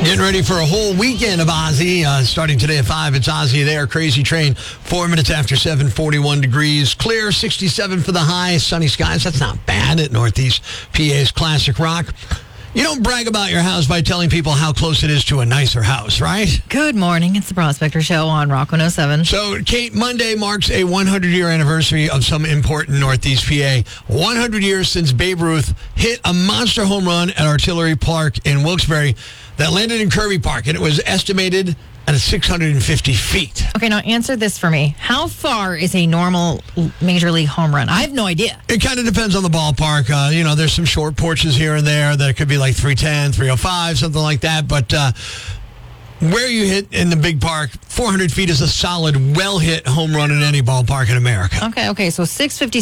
Getting ready for a whole weekend of Ozzy. Starting today at 5, it's Ozzy there. Crazy Train, 4 minutes after 7, 41 degrees. Clear, 67 for the high. Sunny skies. That's not bad at Northeast PA's Classic Rock. You don't brag about your house by telling people how close it is to a nicer house, right? Good morning. It's the Prospector Show on Rock 107. So, Kate, Monday marks a 100-year anniversary of some important Northeast PA. 100 years since Babe Ruth hit a monster home run at Artillery Park in Wilkes-Barre that landed in Kirby Park, and it was estimated at 650 feet. Okay, now answer this for me. How far is a normal Major League home run? I have no idea. It kind of depends on the ballpark. There's some short porches here and there that could be like 310, 305, something like that. But where you hit in the big park, 400 feet is a solid, well-hit home run in any ballpark in America. Okay, so 650